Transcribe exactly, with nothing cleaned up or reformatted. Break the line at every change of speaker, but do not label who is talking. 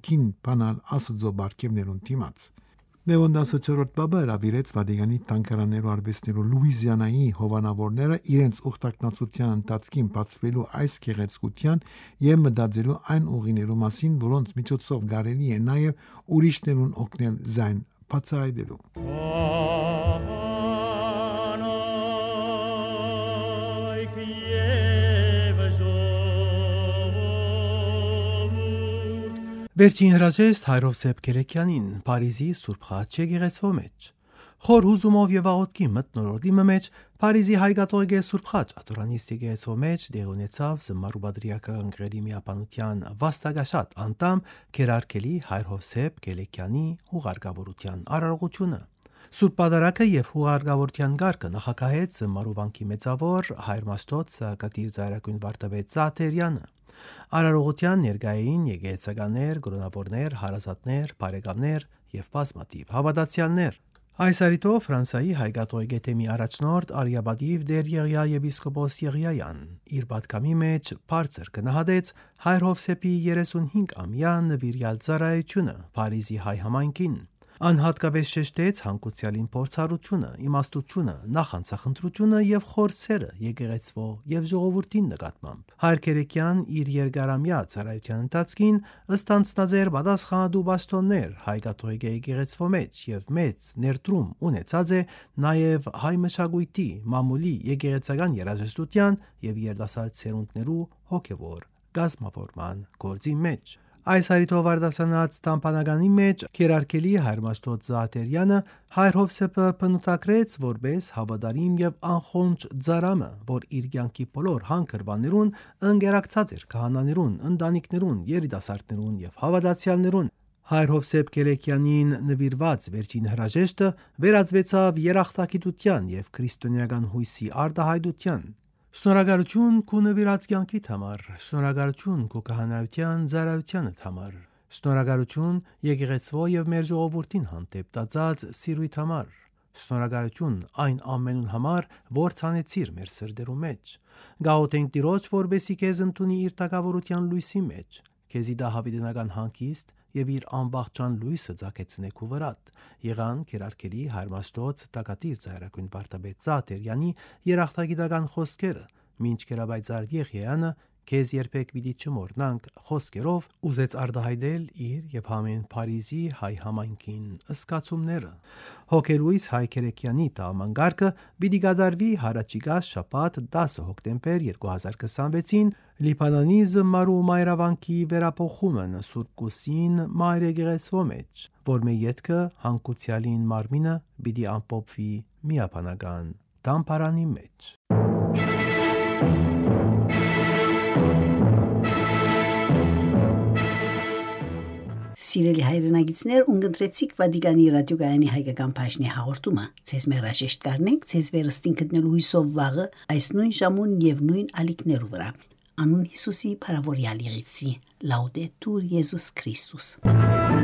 հոգին բանալ Աստծո բարգևներուն դիմաց։ Լևոն տասնչորրորդ բաբը հրավիրեց Վատիկանի թանգարաններու արվեստներու Լուիզիանայի հովանավորները իրենց ուխտակնացության ընթացքին բացվելու այս գեղեցկության եւ մտածելու այն ուղիներու մասին, որոնց միջոցով կարելի է նաեւ ուրիշներուն օգնել զայն բացահայտելու։
Վերջին հրաժեստ Հայրովսեփ Քելեքյանին Փարիզի Սուրբ Խաչ եկեղեցու մեջ։ Խոր հուզումով եւ աղոթքի մթնոլորտի մեջ Փարիզի հայկաթողիկե Սուրբ Խաչ աթորանիստ եկեղեցու մեջ դեղ ունեցավ զմարու բադրիական գրերի միապանության վաստակաշատ անդամ Քերարքելի Հայրովսեփ Քելեքյանի հուղարկավորության արարողությունը։ Սուրբ Պատարագը եւ հուղարկավորության գարկը նախակահեց զմարու վանքի մեծավոր Հայր Մաշտոց Կատիր Ծայրակույն Վարդապետ Սաթերյանը։ Արարողության ներկային եկեղեցականներ, գրոնավորներ, հարազատներ, բարեկամներ եւ բազմաթիվ հավատացյալներ։ Այս արիտով Ֆրանսիայի հայկաթողիկե թեմի առաջնորդ Արիաբադիվ Դեր Եղիա եպիսկոպոս Եղիայան իր պատգամի մեջ բարձր գնահատեց Հայր Հովսեփի երեսունհինգամյա նվիրյալ ծառայությունը Փարիզի հայ համայնքին։ Անհատկապես շեշտեց հանգուցյալին փորձառությունը, իմաստությունը, նախանցախնդրությունը եւ խորսերը եկեղեցվո եւ ժողովրդին նկատմամբ։ Հայր Քելեքյան իր երկարամյա ծառայության ընթացքին ըստ անձնաձեռ պատասխանատու պաշտոններ հայկաթողիկե եկեղեցվո մեջ եւ մեծ ներդրում ունեցած է նաեւ հայ մշակույթի, մամուլի, եկեղեցական երաժշտության եւ երիտասարդ սերունդներու հոգեվոր գազմավորման գործի մեջ։ Այս հարիտով արտասանած տամպանականի մեջ Քերարքելի Հայր Մաշտոց Զաթերյանը Հայր Հովսեփը բնութագրեց որպես հավատարիմ եւ անխոնջ ծառամը, որ իր կյանքի բոլոր հանգրվաններուն ընկերակցած էր քահանաներուն, ընտանիքներուն, երիտասարդներուն եւ հավատացյալներուն։ Հայր Հովսեփ Քելեքյանին նվիրված վերջին հրաժեշտը վերածվեցավ երախտագիտության եւ քրիստոնեական հույսի արտահայտության։ Շնորհակալություն քո նվիրած կյանքիդ համար, շնորհակալություն քո քահանայության ծառայությանդ համար, շնորհակալություն եկեղեցվո եւ մեր ժողովրդին հանդեպ տածած սիրույթ համար, շնորհակալություն այն ամենուն համար, որ ցանեցիր մեր սրտերու մեջ։ Գաղութենք Տիրոջ, որբեսի քեզ ընդունի իր տակավորության լույսի մեջ, քեզի դա հավիտենական հանգիստ եւ իր անբախճան լույսը ցակեցնե քու վրատ։ Եղան Քերարքելի Հայր Մաշտոց Տակատիր Ծայրակույն Վարդապետ Սաթերյանի երախտագիտական խոսքերը, մինչ Կերաբայծար Եղիայանը քեզ երբեք պիտի չմոռնանք խոսքերով ուզեց արտահայտել իր եւ համեն Փարիզի հայ համայնքին ըսկացումները։ Հոգելույս Հայ Քելեքյանի տաղամանգարկը պիտի կատարվի հարաճիգա շաբաթ դասը հոկտեմբեր երկու հազար քսանվեցին Լիբանանի զմարու մայրավանքի վերափոխումն Սուրբ Կուսին մայր եկեղեցվո մեջ, որ մեր յետքը հանգուցյալին մարմինը պիտի ամփոփվի միապանական դամբարանի մեջ։
Սիրելի հայրենագիտներ, ունգընտրեցիք Վատիկանի ռադիոգայանի հայկական բաժնի հաղորդումը։ Ձեզ մեր հրաժեշտ կառնենք, ձեզ վերստին գտնելու հույսով վաղը այս նույն ժամուն եւ նույն ալիքներու վրա։ Անուն Հիսուսի փարավորյալ եղեցի։ Լաուդետուր Եզուս Քրիստոս։